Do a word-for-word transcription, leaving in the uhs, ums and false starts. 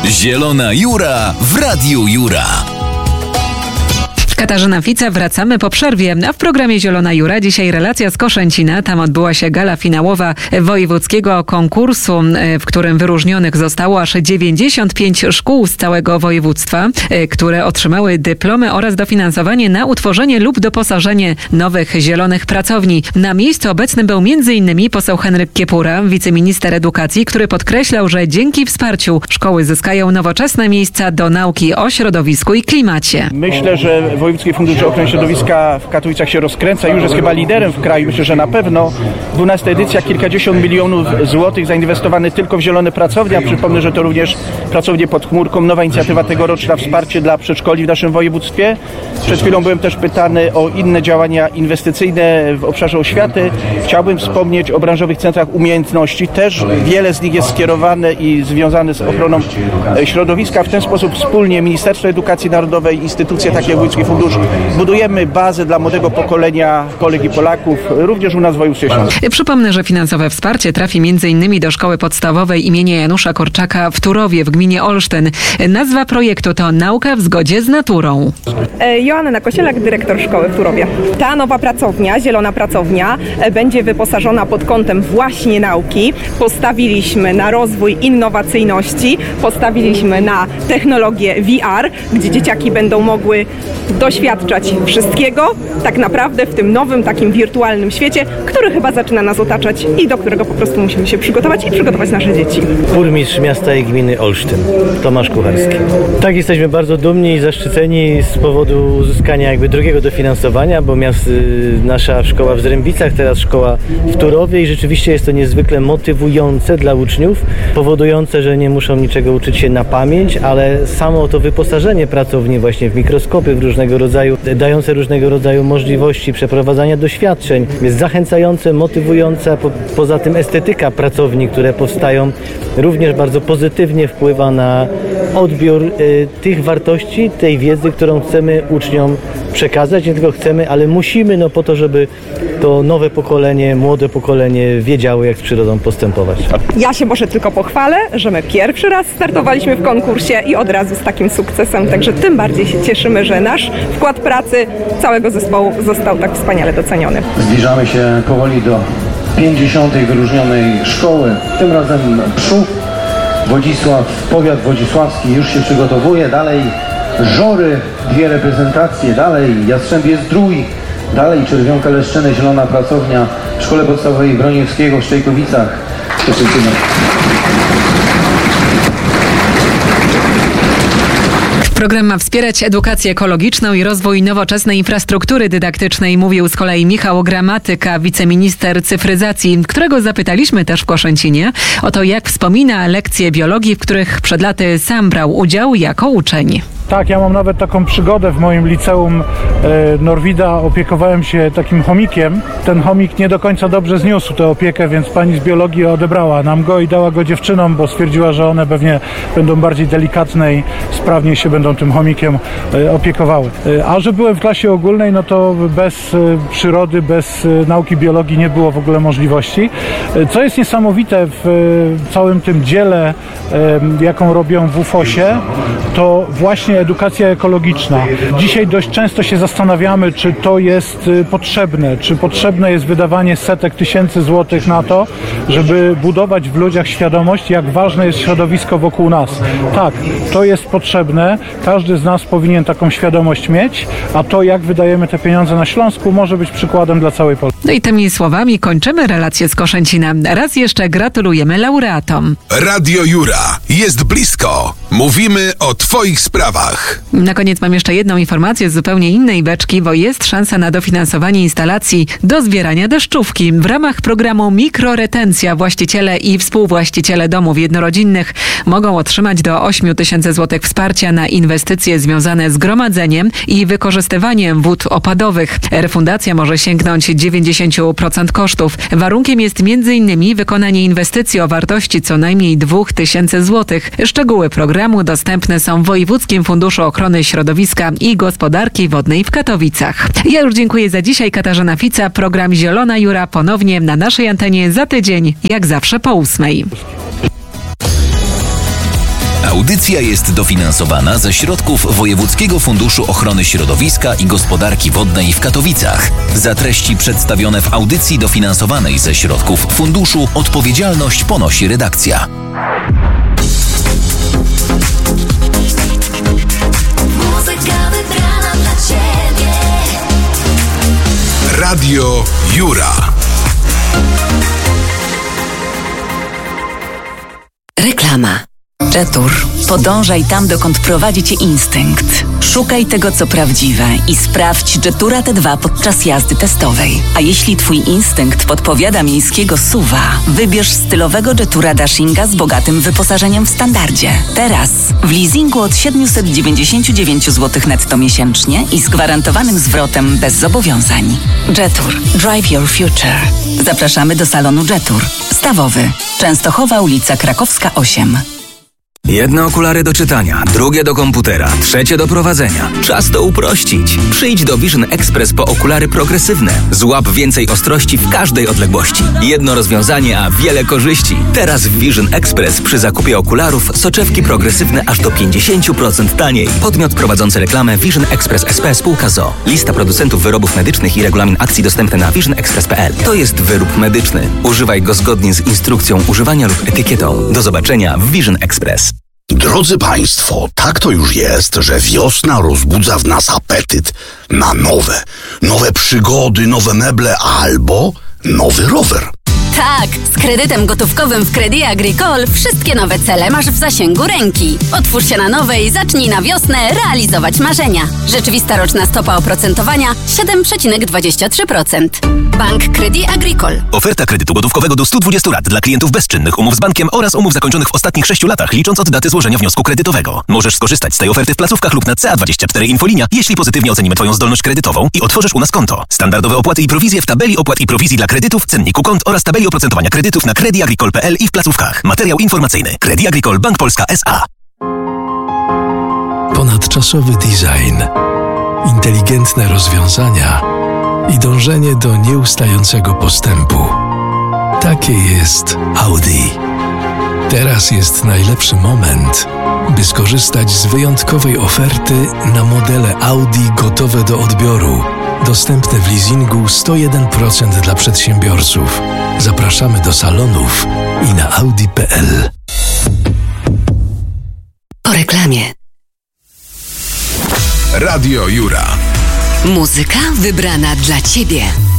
Zielona Jura w Radiu Jura. Katarzyna Fica, wracamy po przerwie. A w programie Zielona Jura dzisiaj relacja z Koszęcina. Tam odbyła się gala finałowa wojewódzkiego konkursu, w którym wyróżnionych zostało aż dziewięćdziesiąt pięć szkół z całego województwa, które otrzymały dyplomy oraz dofinansowanie na utworzenie lub doposażenie nowych zielonych pracowni. Na miejscu obecny był między innymi poseł Henryk Kiepura, wiceminister edukacji, który podkreślał, że dzięki wsparciu szkoły zyskają nowoczesne miejsca do nauki o środowisku i klimacie. Myślę, że Wojewódzki Fundusz Ochrony Środowiska w Katowicach się rozkręca, już jest chyba liderem w kraju, myślę, że na pewno. dwunasta edycja, kilkadziesiąt milionów złotych zainwestowane tylko w zielone pracownie, a przypomnę, że to również pracownie pod chmurką, nowa inicjatywa tegoroczna, wsparcie dla przedszkoli w naszym województwie. Przed chwilą byłem też pytany o inne działania inwestycyjne w obszarze oświaty. Chciałbym wspomnieć o branżowych centrach umiejętności. Też wiele z nich jest skierowane i związane z ochroną środowiska. W ten sposób wspólnie Ministerstwo Edukacji Narodowej, instytucje takie jak Wojewódzki Fundusz, budujemy bazę dla młodego pokolenia Polek i Polaków, również u nas w województwie śląskim. Przypomnę, że finansowe wsparcie trafi między innymi do Szkoły Podstawowej imienia Janusza Korczaka w Turowie w gminie Olsztyn. Nazwa projektu to Nauka w zgodzie z naturą. Joanna Kosielak, dyrektor szkoły w Turowie. Ta nowa pracownia, zielona pracownia, będzie wyposażona pod kątem właśnie nauki. Postawiliśmy na rozwój innowacyjności, postawiliśmy na technologię V R, gdzie dzieciaki będą mogły doświadczać wszystkiego, tak naprawdę w tym nowym, takim wirtualnym świecie, który chyba zaczyna nas otaczać i do którego po prostu musimy się przygotować i przygotować nasze dzieci. Burmistrz miasta i gminy Olsztyn, Tomasz Kucharski. Tak, jesteśmy bardzo dumni i zaszczyceni z powodu uzyskania jakby drugiego dofinansowania, bo miast, nasza szkoła w Zrębicach, teraz szkoła w Turowie i rzeczywiście jest to niezwykle motywujące dla uczniów, powodujące, że nie muszą niczego uczyć się na pamięć, ale samo to wyposażenie pracowni właśnie w mikroskopy, w różnego rodzaju, dające różnego rodzaju możliwości przeprowadzania doświadczeń, jest zachęcające, motywujące, a po, poza tym estetyka pracowni, które powstają, również bardzo pozytywnie wpływa na odbiór y, tych wartości, tej wiedzy, którą chcemy uczniom przekazać. Nie tylko chcemy, ale musimy, no po to, żeby to nowe pokolenie, młode pokolenie wiedziało, jak z przyrodą postępować. Ja się może tylko pochwalę, że my pierwszy raz startowaliśmy w konkursie i od razu z takim sukcesem, także tym bardziej się cieszymy, że nasz wkład pracy całego zespołu został tak wspaniale doceniony. Zbliżamy się powoli do pięćdziesiątej wyróżnionej szkoły, tym razem Przów, Wodzisław, powiat wodzisławski już się przygotowuje, dalej Żory, dwie reprezentacje, dalej Jastrzębie-Zdrój, dalej Czerwionka Leszczyny, zielona pracownia w Szkole Podstawowej Broniewskiego w Szczejkowicach. Program ma wspierać edukację ekologiczną i rozwój nowoczesnej infrastruktury dydaktycznej, mówił z kolei Michał Gramatyka, wiceminister cyfryzacji, którego zapytaliśmy też w Koszęcinie o to, jak wspomina lekcje biologii, w których przed laty sam brał udział jako uczeń. Tak, ja mam nawet taką przygodę w moim liceum e, Norwida. Opiekowałem się takim chomikiem. Ten chomik nie do końca dobrze zniósł tę opiekę, więc pani z biologii odebrała nam go i dała go dziewczynom, bo stwierdziła, że one pewnie będą bardziej delikatne i sprawniej się będą tym chomikiem e, opiekowały. E, a że byłem w klasie ogólnej, no to bez e, przyrody, bez e, nauki biologii nie było w ogóle możliwości. E, co jest niesamowite w e, całym tym dziele, e, jaką robią w ufosie, to właśnie edukacja ekologiczna. Dzisiaj dość często się zastanawiamy, czy to jest potrzebne, czy potrzebne jest wydawanie setek tysięcy złotych na to, żeby budować w ludziach świadomość, jak ważne jest środowisko wokół nas. Tak, to jest potrzebne, każdy z nas powinien taką świadomość mieć, a to, jak wydajemy te pieniądze na Śląsku, może być przykładem dla całej Polski. No i tymi słowami kończymy relację z Koszęcina. Raz jeszcze gratulujemy laureatom. Radio Jura jest blisko. Mówimy o Twoich sprawach. Na koniec mam jeszcze jedną informację z zupełnie innej beczki, bo jest szansa na dofinansowanie instalacji do zbierania deszczówki. W ramach programu Mikroretencja właściciele i współwłaściciele domów jednorodzinnych mogą otrzymać do ośmiu tysięcy złotych wsparcia na inwestycje związane z gromadzeniem i wykorzystywaniem wód opadowych. Refundacja może sięgnąć dziewięćdziesiąt procent kosztów. Warunkiem jest między innymi wykonanie inwestycji o wartości co najmniej dwa tysiące złotych. Szczegóły programu dostępne są w Wojewódzkim Funduszu Ochrony Środowiska i Gospodarki Wodnej w Katowicach. Ja już dziękuję za dzisiaj. Katarzyna Fica. Program Zielona Jura ponownie na naszej antenie za tydzień, jak zawsze po ósmej. Audycja jest dofinansowana ze środków Wojewódzkiego Funduszu Ochrony Środowiska i Gospodarki Wodnej w Katowicach. Za treści przedstawione w audycji dofinansowanej ze środków funduszu odpowiedzialność ponosi redakcja. Muzyka wybrana dla Ciebie. Radio Jura. Reklama. Jetur. Podążaj tam, dokąd prowadzi Cię instynkt. Szukaj tego, co prawdziwe i sprawdź Jetura T dwa podczas jazdy testowej. A jeśli Twój instynkt podpowiada miejskiego suwa, wybierz stylowego Jetura Dashinga z bogatym wyposażeniem w standardzie. Teraz w leasingu od siedemset dziewięćdziesiąt dziewięć złotych netto miesięcznie i z gwarantowanym zwrotem bez zobowiązań. Jetur. Drive your future. Zapraszamy do salonu Jetur. Stawowy. Częstochowa, ulica Krakowska osiem. Jedne okulary do czytania, drugie do komputera, trzecie do prowadzenia. Czas to uprościć. Przyjdź do Vision Express po okulary progresywne. Złap więcej ostrości w każdej odległości. Jedno rozwiązanie, a wiele korzyści. Teraz w Vision Express przy zakupie okularów soczewki progresywne aż do pięćdziesiąt procent taniej. Podmiot prowadzący reklamę Vision Express S P Spółka z o o. Lista producentów wyrobów medycznych i regulamin akcji dostępny na vision express kropka p l. To jest wyrób medyczny. Używaj go zgodnie z instrukcją używania lub etykietą. Do zobaczenia w Vision Express. Drodzy Państwo, tak to już jest, że wiosna rozbudza w nas apetyt na nowe, nowe przygody, nowe meble albo nowy rower. Tak, z kredytem gotówkowym w Crédit Agricole wszystkie nowe cele masz w zasięgu ręki. Otwórz się na nowe i zacznij na wiosnę realizować marzenia. Rzeczywista roczna stopa oprocentowania siedem przecinek dwadzieścia trzy procent. Bank Crédit Agricole. Oferta kredytu gotówkowego do stu dwudziestu lat dla klientów bezczynnych umów z bankiem oraz umów zakończonych w ostatnich sześciu latach, licząc od daty złożenia wniosku kredytowego. Możesz skorzystać z tej oferty w placówkach lub na C A dwadzieścia cztery Infolinia, jeśli pozytywnie ocenimy Twoją zdolność kredytową i otworzysz u nas konto. Standardowe opłaty i prowizje w tabeli opłat i prowizji dla kredytów, cenniku kont oraz tabeli oprocentowania kredytów na crédit agricole kropka p l i w placówkach. Materiał informacyjny. Crédit Agricole Bank Polska S A. Ponadczasowy design, inteligentne rozwiązania i dążenie do nieustającego postępu. Takie jest Audi. Teraz jest najlepszy moment, by skorzystać z wyjątkowej oferty na modele Audi gotowe do odbioru. Dostępne w leasingu sto jeden procent dla przedsiębiorców. Zapraszamy do salonów i na audi kropka p l. Po reklamie. Radio Jura. Muzyka wybrana dla Ciebie.